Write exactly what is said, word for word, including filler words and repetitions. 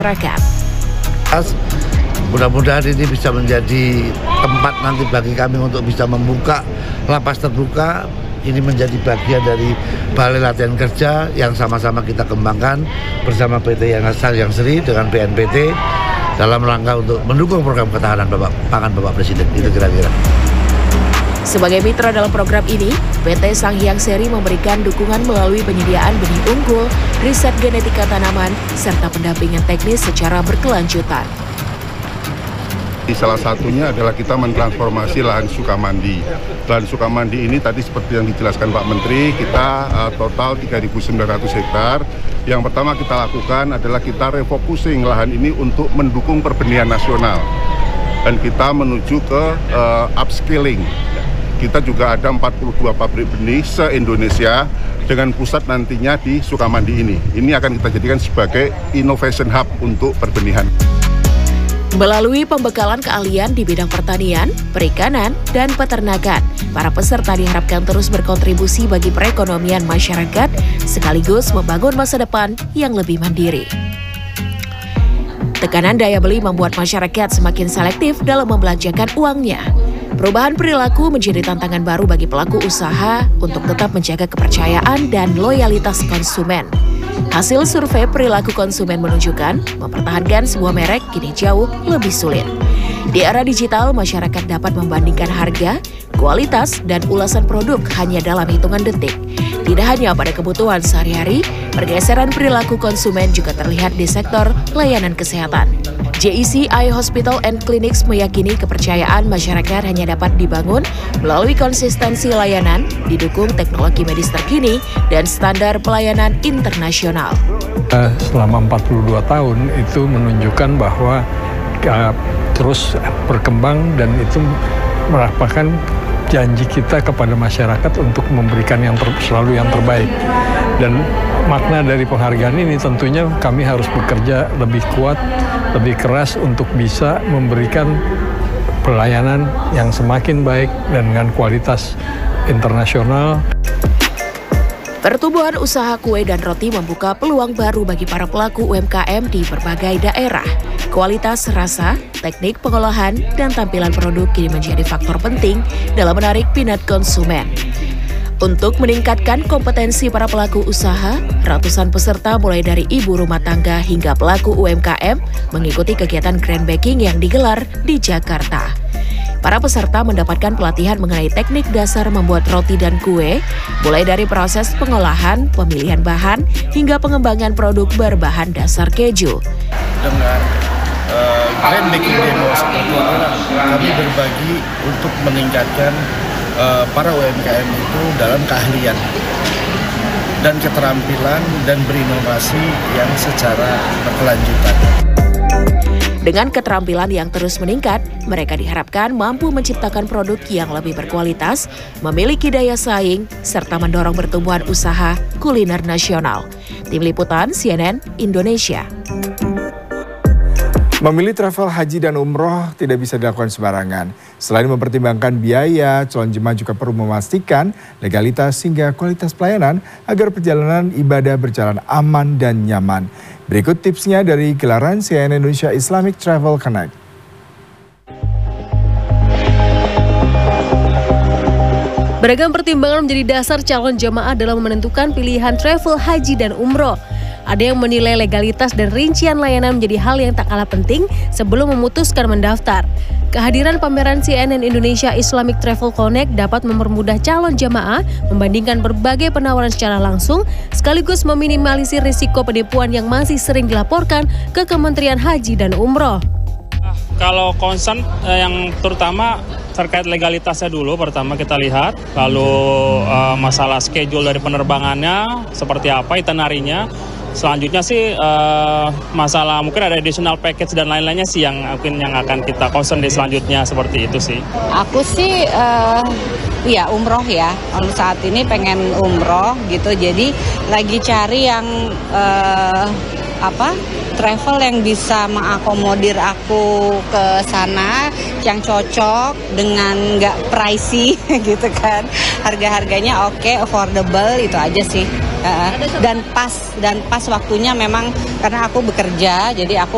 masyarakat. Mudah-mudahan ini bisa menjadi tempat nanti bagi kami untuk bisa membuka lapas terbuka. Ini menjadi bagian dari Balai Latihan Kerja yang sama-sama kita kembangkan bersama P T Yayasan Yang Sri dengan B N P T dalam rangka untuk mendukung program ketahanan Bapak Pangan Bapak Presiden. Itu kira-kira. Sebagai mitra dalam program ini, P T Sanghyang Seri memberikan dukungan melalui penyediaan benih unggul, riset genetika tanaman, serta pendampingan teknis secara berkelanjutan. Salah satunya adalah kita mentransformasi lahan Sukamandi. Lahan Sukamandi ini tadi seperti yang dijelaskan Pak Menteri, kita uh, total tiga ribu sembilan ratus hektar. Yang pertama kita lakukan adalah kita refocusing lahan ini untuk mendukung perbenihan nasional. Dan kita menuju ke uh, upscaling. Kita juga ada empat puluh dua pabrik benih se-Indonesia dengan pusat nantinya di Sukamandi ini. Ini akan kita jadikan sebagai innovation hub untuk perbenihan. Melalui pembekalan keahlian di bidang pertanian, perikanan, dan peternakan, para peserta diharapkan terus berkontribusi bagi perekonomian masyarakat sekaligus membangun masa depan yang lebih mandiri. Tekanan daya beli membuat masyarakat semakin selektif dalam membelanjakan uangnya. Perubahan perilaku menjadi tantangan baru bagi pelaku usaha untuk tetap menjaga kepercayaan dan loyalitas konsumen. Hasil survei perilaku konsumen menunjukkan mempertahankan sebuah merek kini jauh lebih sulit. Di era digital, masyarakat dapat membandingkan harga, kualitas, dan ulasan produk hanya dalam hitungan detik. Tidak hanya pada kebutuhan sehari-hari, pergeseran perilaku konsumen juga terlihat di sektor layanan kesehatan. J E C Eye Hospital and Clinics meyakini kepercayaan masyarakat hanya dapat dibangun melalui konsistensi layanan, didukung teknologi medis terkini, dan standar pelayanan internasional. Selama empat puluh dua tahun itu menunjukkan bahwa uh, terus berkembang dan itu merupakan janji kita kepada masyarakat untuk memberikan yang ter, selalu yang terbaik. Dan makna dari penghargaan ini tentunya kami harus bekerja lebih kuat, lebih keras untuk bisa memberikan pelayanan yang semakin baik dan dengan kualitas internasional. Pertumbuhan usaha kue dan roti membuka peluang baru bagi para pelaku U M K M di berbagai daerah. Kualitas rasa, teknik pengolahan, dan tampilan produk kini menjadi faktor penting dalam menarik minat konsumen. Untuk meningkatkan kompetensi para pelaku usaha, ratusan peserta mulai dari ibu rumah tangga hingga pelaku U M K M mengikuti kegiatan groundbreaking yang digelar di Jakarta. Para peserta mendapatkan pelatihan mengenai teknik dasar membuat roti dan kue, mulai dari proses pengolahan, pemilihan bahan, hingga pengembangan produk berbahan dasar keju. Dengan uh, groundbreaking demo seperti itu, kami berbagi untuk meningkatkan uh, para U M K M itu dalam keahlian dan keterampilan dan berinovasi yang secara berkelanjutan. Dengan keterampilan yang terus meningkat, mereka diharapkan mampu menciptakan produk yang lebih berkualitas, memiliki daya saing, serta mendorong pertumbuhan usaha kuliner nasional. Tim Liputan C N N Indonesia. Memilih travel haji dan umroh tidak bisa dilakukan sembarangan. Selain mempertimbangkan biaya, calon jemaah juga perlu memastikan legalitas hingga kualitas pelayanan agar perjalanan ibadah berjalan aman dan nyaman. Berikut tipsnya dari gelaran C N N Indonesia Islamic Travel Connect. Beragam pertimbangan menjadi dasar calon jemaah dalam menentukan pilihan travel haji dan umroh. Ada yang menilai legalitas dan rincian layanan menjadi hal yang tak kalah penting sebelum memutuskan mendaftar. Kehadiran pameran C N N Indonesia Islamic Travel Connect dapat mempermudah calon jemaah membandingkan berbagai penawaran secara langsung, sekaligus meminimalisir risiko penipuan yang masih sering dilaporkan ke Kementerian Haji dan Umroh. Kalau concern eh, yang terutama terkait legalitasnya dulu pertama kita lihat, lalu eh, masalah schedule dari penerbangannya seperti apa, itinerary-nya. Selanjutnya sih uh, masalah mungkin ada additional package dan lain-lainnya sih yang mungkin yang akan kita concern di selanjutnya seperti itu sih. Aku sih uh, ya umroh ya, untuk saat ini pengen umroh gitu, jadi lagi cari yang uh, apa travel yang bisa mengakomodir aku ke sana, yang cocok dengan nggak pricey gitu kan, harga-harganya oke, okay, affordable, itu aja sih. Uh, dan pas dan pas waktunya memang karena aku bekerja, jadi aku